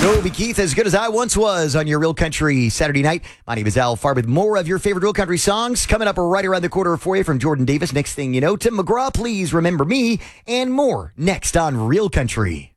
Toby Keith, As Good As I Once Was on your Real Country Saturday night. My name is Al Farb with more of your favorite Real Country songs coming up right around the corner for you from Jordan Davis. Next thing you know, Tim McGraw, Please Remember Me, and more next on Real Country.